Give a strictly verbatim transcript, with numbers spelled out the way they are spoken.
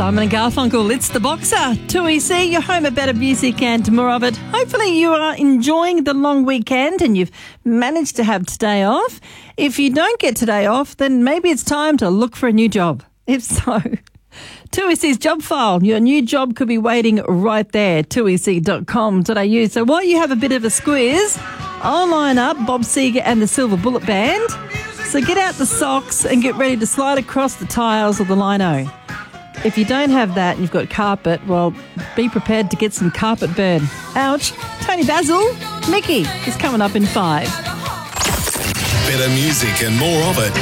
Simon and Garfunkel, it's The Boxer. two E C, your home of better music and more of it. Hopefully you are enjoying the long weekend and you've managed to have today off. If you don't get today off, then maybe it's time to look for a new job. If so, two E C's job file. Your new job could be waiting right there, two E C dot com dot a u. So while you have a bit of a squeeze, I'll line up Bob Seger and the Silver Bullet Band. So get out the socks and get ready to slide across the tiles of the lino. If you don't have that and you've got carpet, well, be prepared to get some carpet burn. Ouch. Tony Basil, Mickey is coming up in five. Better music and more of it